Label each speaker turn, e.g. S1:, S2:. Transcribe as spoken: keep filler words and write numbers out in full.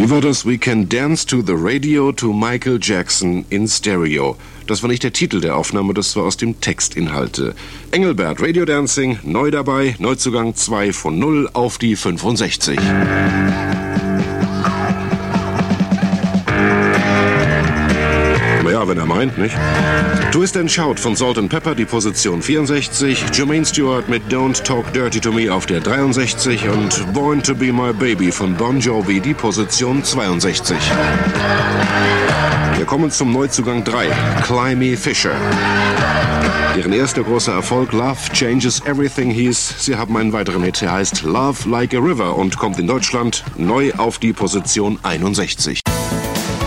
S1: Wie war das? We can dance to the radio to Michael Jackson in Stereo. Das war nicht der Titel der Aufnahme, das war aus dem Textinhalte. Engelbert, Radio Dancing, neu dabei, Neuzugang zwei von null auf die fünfundsechzig. Ja, wenn er meint, nicht? Twist and Shout von Salt and Pepper, die Position vierundsechzig. Jermaine Stewart mit Don't Talk Dirty to Me auf der dreiundsechzig. Und Born to Be My Baby von Bon Jovi, die Position zweiundsechzig. Wir kommen zum Neuzugang drei, Climby Fisher. Deren erster großer Erfolg, Love Changes Everything, hieß. Sie haben einen weiteren Hit, der heißt Love Like a River und kommt in Deutschland neu auf die Position einundsechzig.